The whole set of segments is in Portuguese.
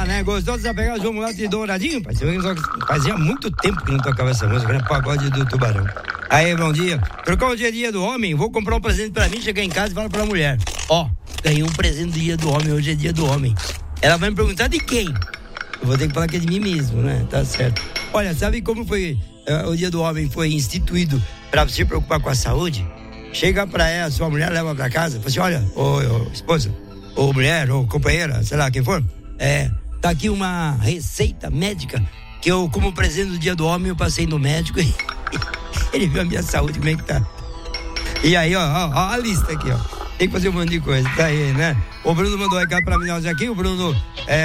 lá, né? Gostou dessa pegada? Vamos lá, de Douradinho, pai. Fazia muito tempo que não tocava essa música, né? Pagode do Tubarão. Aí, bom dia. Trocou o dia do homem, vou comprar um presente pra mim, chegar em casa e falar pra mulher: ó, ganhei um presente do dia do homem, hoje é dia do homem. Ela vai me perguntar de quem? Eu vou ter que falar que é de mim mesmo, né? Tá certo. Olha, sabe como foi o dia do homem foi instituído pra se preocupar com a saúde? Chega pra ela, sua mulher leva pra casa, fala assim: olha, ô esposa, ou mulher, ou companheira, sei lá quem for, tá aqui uma receita médica que eu, como presente do dia do homem, eu passei no médico e ele viu a minha saúde, como é que tá. E aí, ó a lista aqui, ó. Tem que fazer um monte de coisa, tá aí, né? O Bruno mandou recado pra mim aqui, o Bruno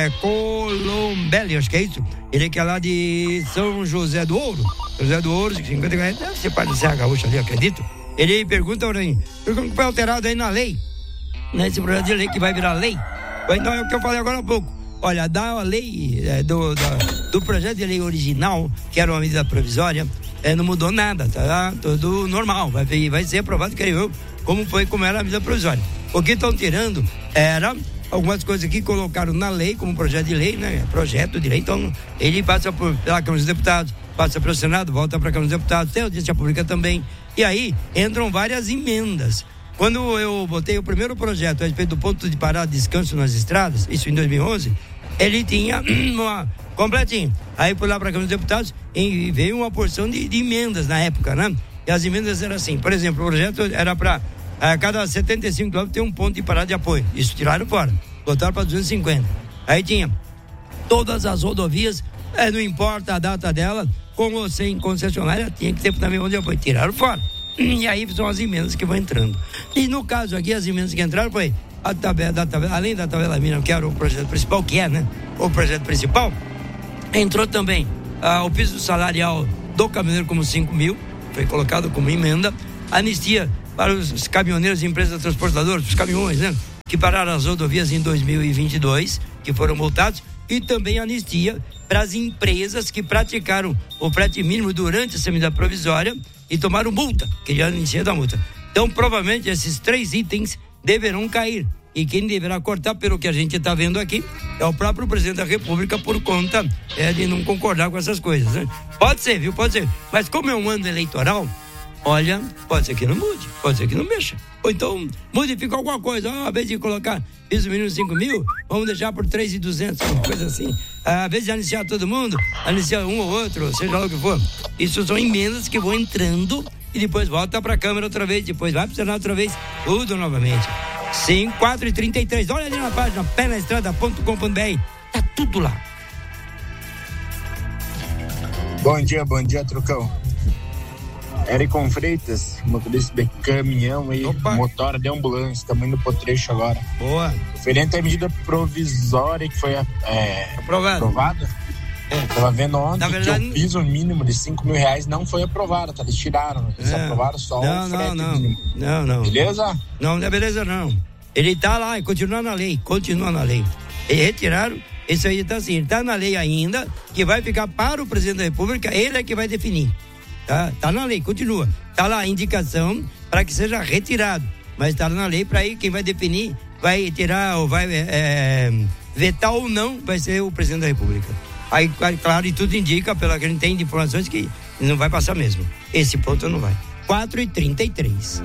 Colombelli, acho que é isso. Ele que é lá de São José do Ouro. José do Ouro, 50 deve ser parte da Serra Gaúcha ali, acredito. Ele pergunta, como foi alterado aí na lei, nesse projeto de lei que vai virar lei. Então é o que eu falei agora há pouco. Olha, da lei, do projeto de lei original, que era uma medida provisória, não mudou nada, tá? Tudo normal, vai ser aprovado, creio eu, como era a medida provisória. O que estão tirando era algumas coisas que colocaram na lei, como projeto de lei, né? Projeto de lei, então ele passa pela Câmara dos Deputados, passa pelo Senado, volta para a Câmara dos Deputados, tem audiência pública também, e aí entram várias emendas. Quando eu botei o primeiro projeto a respeito do ponto de parada e descanso nas estradas, isso em 2011, ele tinha completinho. Aí fui lá para a Câmara dos Deputados e veio uma porção de emendas na época, né? E as emendas eram assim, por exemplo, o projeto era para cada 75 quilômetros ter um ponto de parada de apoio. Isso tiraram fora, botaram para 250. Aí tinha todas as rodovias, não importa a data dela, com ou sem concessionária, tinha que ter também ponto de apoio. Tiraram fora. E aí são as emendas que vão entrando. E no caso aqui, as emendas que entraram foi a tabela, além da tabela mínima, que era o projeto principal, o projeto principal, entrou também o piso salarial do caminhoneiro como 5 mil, foi colocado como emenda, anistia para os caminhoneiros e empresas transportadoras, os caminhões, né, que pararam as rodovias em 2022, que foram multados, e também anistia para as empresas que praticaram o frete mínimo durante essa medida provisória e tomaram multa, que já anistia da multa. Então, provavelmente, esses 3 itens deverão cair. E quem deverá cortar, pelo que a gente está vendo aqui, é o próprio presidente da República, por conta de não concordar com essas coisas, né? Pode ser, viu? Pode ser. Mas como é um ano eleitoral, olha, pode ser que não mude, pode ser que não mexa. Ou então, modifica alguma coisa. Ao invés de colocar piso mínimo 5 mil, vamos deixar por 3.200, uma coisa assim. Ao invés de anunciar todo mundo, anunciar um ou outro, seja lá o que for. Isso são emendas que vão entrando e depois volta para a Câmara outra vez, depois vai para o Senado outra vez, tudo novamente. 4h33, olha ali na página penaestrada.com.br, tá tudo lá. Bom dia, Trucão. Ericon Freitas, motorista de caminhão e motora de ambulância, estamos indo pro trecho agora. Boa. Referente à medida provisória que foi aprovada. Tava vendo ontem que o piso mínimo de R$5.000 não foi aprovado, tá? Eles tiraram, eles aprovaram só o frete mínimo. Não. Beleza? Não é beleza não. Ele tá lá e continua na lei. Eles retiraram, isso aí tá assim, ele tá na lei ainda, que vai ficar para o presidente da República, ele é que vai definir. Tá na lei, continua. Tá lá a indicação para que seja retirado. Mas tá na lei para aí quem vai definir, vai tirar ou vai vetar ou não, vai ser o presidente da República. Aí, claro, e tudo indica, pela que a gente tem de informações, que não vai passar mesmo. Esse ponto não vai. 4h33.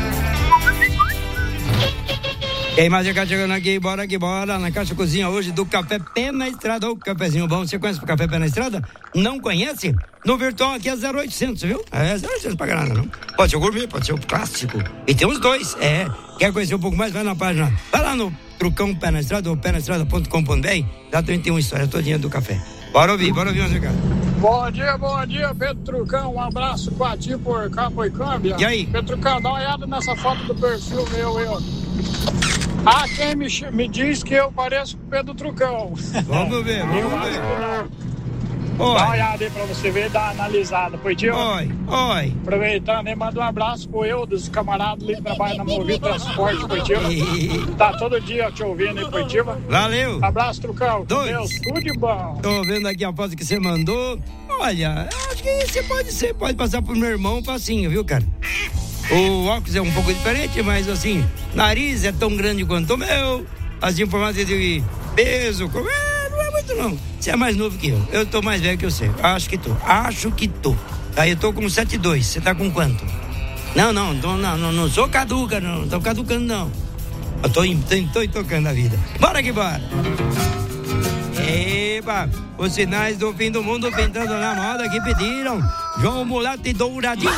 Quem mais é chegando aqui, bora na Caixa Cozinha hoje do Café Pé na Estrada, o cafezinho bom. Você conhece o Café Pé na Estrada? Não conhece? No virtual aqui é 0800, viu? 0800 paga nada, não. Pode ser o gourmet, pode ser o clássico. E tem os dois, Quer conhecer um pouco mais? Vai na página, vai lá no Trucão Pé na Estrada ou penaestrada.com.br, lá também tem uma história todinha do café. Bora ouvir, meu recado. Bom dia, Pedro Trucão, um abraço pra ti por Campo e Câmbia. E aí? Pedro Trucão, dá uma olhada nessa foto do perfil meu. Quem me diz que eu pareço com o Pedro Trucão. Vamos ver. Dá uma olhada aí pra você ver e dar uma analisada. Positivo? Oi. Aproveitando aí, manda um abraço pro dos camaradas ali que trabalham na Movi Transporte, positivo. Tá todo dia te ouvindo aí, positivo. Valeu. Abraço, Trucão. Dois. Deus, tudo de bom. Tô vendo aqui a foto que você mandou. Olha, acho que você pode passar pro meu irmão facinho, viu, cara? O óculos é um pouco diferente, mas assim, nariz é tão grande quanto o meu, as informações de peso, não é muito tu não. Você é mais novo que eu. Eu tô mais velho que você. Acho que tô. Aí eu tô com 72. Você tá com quanto? Não sou caduca, não tô caducando, não. Eu tô tocando a vida. Bora que bora. Eba, os sinais do fim do mundo pintando na moda que pediram. João Mulato e Douradinho.